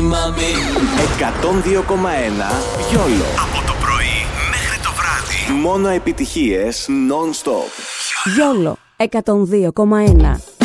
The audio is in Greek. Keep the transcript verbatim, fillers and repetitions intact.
εκατόν δύο κόμμα ένα Γιόλο. Από το πρωί μέχρι το βράδυ. Μόνο επιτυχίες non-stop. Γιόλο εκατόν δύο κόμμα ένα.